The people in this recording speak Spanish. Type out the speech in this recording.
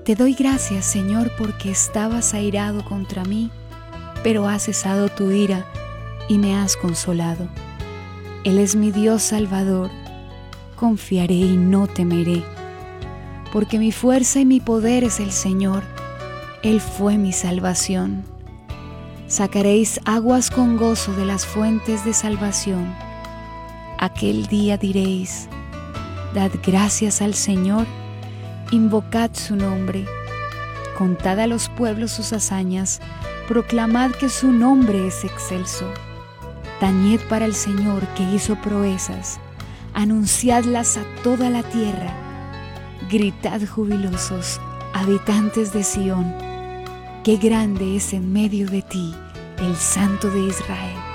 Te doy gracias, Señor, porque estabas airado contra mí, pero has cesado tu ira y me has consolado. Él es mi Dios Salvador, confiaré y no temeré, porque mi fuerza y mi poder es el Señor, Él fue mi salvación. Sacaréis aguas con gozo de las fuentes de salvación. Aquel día diréis: dad gracias al Señor, invocad su nombre, contad a los pueblos sus hazañas, proclamad que su nombre es excelso. Tañed para el Señor que hizo proezas, anunciadlas a toda la tierra. Gritad jubilosos, habitantes de Sión, qué grande es en medio de ti el Santo de Israel.